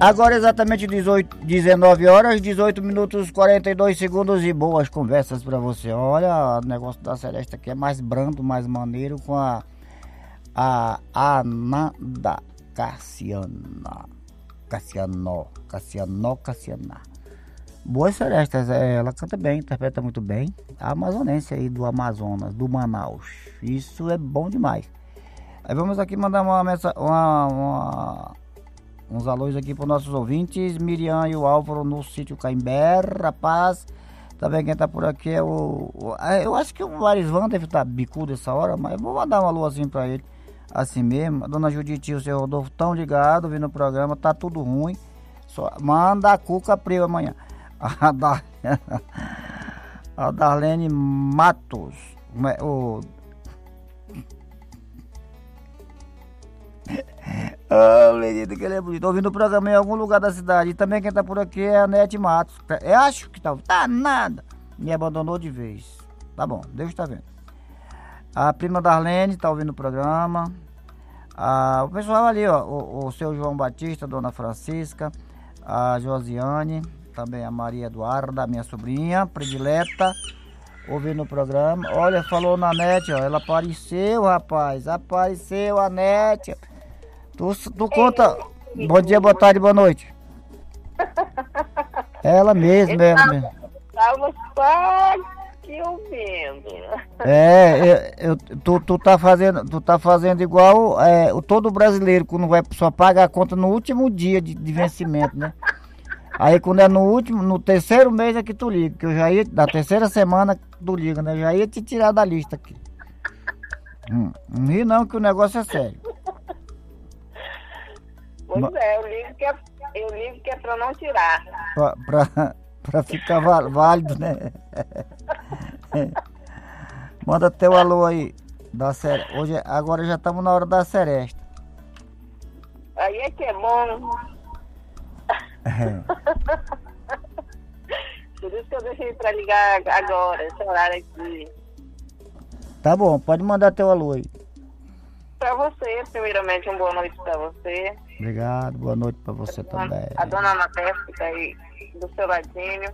Agora exatamente 19 horas, 18 minutos, 42 segundos e boas conversas pra você. Olha, o negócio da Celeste aqui é mais brando, mais maneiro com a Ananda Cassiana. Cassiana. Boa Celeste, ela canta bem, interpreta muito bem. A amazonense aí do Amazonas, do Manaus. Isso é bom demais. Aí vamos aqui mandar uns alôs aqui para os nossos ouvintes. Miriam e o Álvaro no sítio Caimbé, rapaz. Também quem tá por aqui é eu acho que o Marisvan deve estar bicudo essa hora, mas vou mandar um alô assim para ele. Assim mesmo. A dona Judite e o seu Rodolfo tão ligados, vindo no programa, tá tudo ruim. Só manda a cuca prima amanhã. A Darlene Matos. Menino, que ele é bonito. Ouvindo o programa em algum lugar da cidade. E também quem tá por aqui é a Nete Matos. Eu acho que tá nada. Me abandonou de vez. Tá bom, Deus tá vendo. A prima Darlene tá ouvindo o programa. O pessoal ali, ó. O seu João Batista, a dona Francisca, a Josiane, também a Maria Eduarda, minha sobrinha predileta, ouvindo o programa. Olha, falou na Nete, ó. Ela apareceu, rapaz. Apareceu a Nete. Tu conta. Bom dia, boa tarde, boa noite. Ela mesma, ela mesma. Estava só aqui ouvindo. Tu tá fazendo igual todo brasileiro, quando vai só paga a conta no último dia de vencimento, né? Aí quando é no terceiro mês é que tu liga, que eu já ia, da terceira semana que tu liga, né? Eu já ia te tirar da lista aqui. Não ri não, que o negócio é sério. Pois eu ligo que é pra não tirar. Pra ficar válido, né? Manda teu alô aí. Agora já estamos na hora da seresta. Aí é que é bom. Por isso que eu deixei pra ligar agora, esse horário aqui. Tá bom, pode mandar teu alô aí. Pra você, primeiramente, uma boa noite pra você. Obrigado, boa noite pra você também. A dona Anatécia que tá aí do seu ladinho.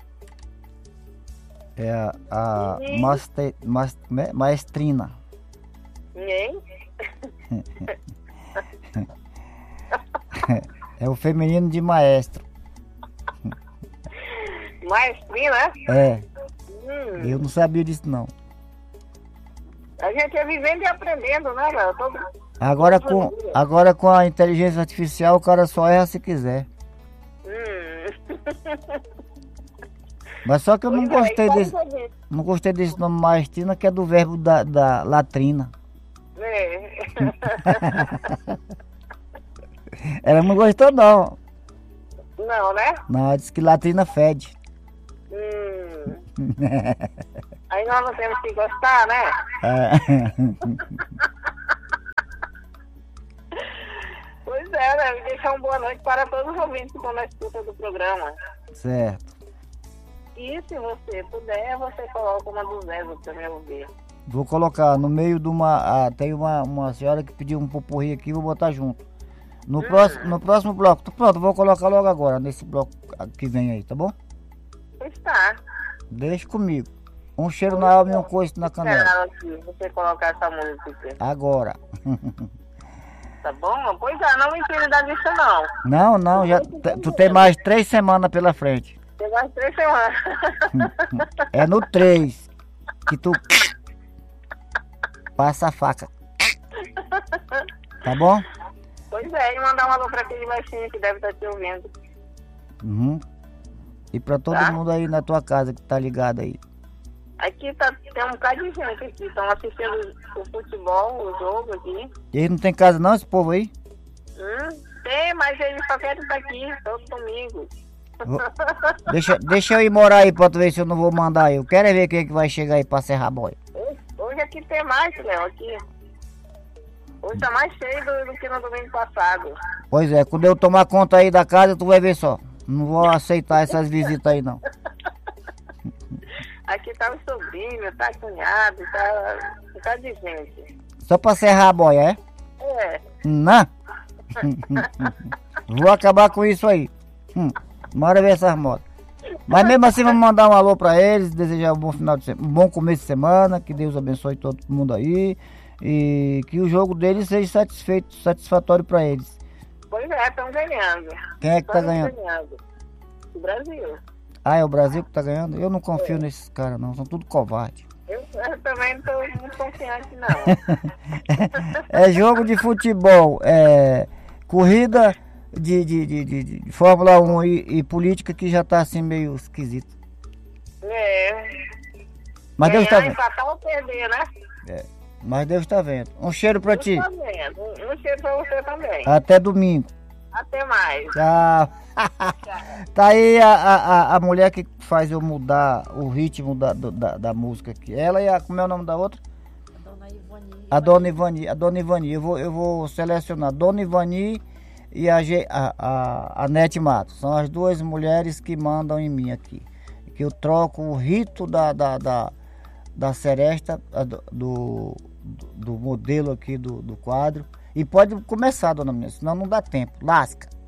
É a maestrina. Ninguém? É o feminino de maestro. Maestrina? É. Eu não sabia disso não. A gente é vivendo e aprendendo, né, Léo? Agora com a inteligência artificial o cara só erra se quiser. Mas só que eu não gostei desse nome maestrina, que é do verbo da latrina. Ela não gostou não. Não, né? Não, ela disse que latrina fede. Aí nós não temos que gostar, né? Pois é, né? Deixar uma boa noite para todos os ouvintes que estão na escuta do programa. Certo. E se você puder, você coloca uma do Zé pra me ouvir. Vou colocar no meio de uma... tem uma senhora que pediu um pupurri aqui, vou botar junto. No próximo bloco. Pronto, vou colocar logo agora, nesse bloco que vem aí, tá bom? Está. Deixa comigo. Um cheiro na alma e um coice na canela. Você colocar essa música aqui. Agora. Tá bom? Pois é, não me tire da lista não. Não, já tu tem mais 3 semanas pela frente. Tem mais 3 semanas. É no 3 que tu passa a faca. Tá bom? Pois é, e mandar um alô pra aquele baixinho que deve estar te ouvindo. E pra todo mundo aí na tua casa que tá ligado aí. Aqui tem um bocado de gente aqui, estão assistindo o futebol, o jogo aqui. E eles não tem casa não, esse povo aí? Tem, mas eles só querem estar aqui todo domingo. Deixa eu ir morar aí pra tu ver se eu não vou mandar aí. Eu quero ver quem é que vai chegar aí pra Serra Boia. Hoje aqui tem mais, Léo, aqui. Hoje tá mais cheio do que no domingo passado. Pois é, quando eu tomar conta aí da casa, tu vai ver só. Não vou aceitar essas visitas aí não. Aqui tá o sobrinho, tá cunhado, tá de gente. Só pra serrar a boia, é? É. Não. Vou acabar com isso aí. Bora ver essas motos. Mas mesmo assim, vamos mandar um alô pra eles, desejar um bom final de semana, um bom começo de semana, que Deus abençoe todo mundo aí e que o jogo deles seja satisfatório pra eles. Pois é, estão ganhando. Quem é que tá ganhando? O Brasil. Ah, é o Brasil que tá ganhando? Eu não confio nesses caras não, são tudo covarde. Eu também não estou muito confiante, não. É jogo de futebol, corrida de Fórmula 1 e política que já tá assim meio esquisito. Mas Deus tá vendo. Empatar ou perder, né? Mas Deus tá vendo. Um cheiro pra ti. Tá vendo. Um cheiro pra você também. Até domingo. Até mais. Tchau. Tá aí a mulher que faz eu mudar o ritmo da música aqui. Ela e como é o nome da outra? A Dona Ivani. A Dona Ivani. Eu vou selecionar a Dona Ivani e a Nete Matos. São as duas mulheres que mandam em mim aqui. Que eu troco o rito da seresta, do modelo aqui do quadro. E pode começar, dona menina, senão não dá tempo. Lasca.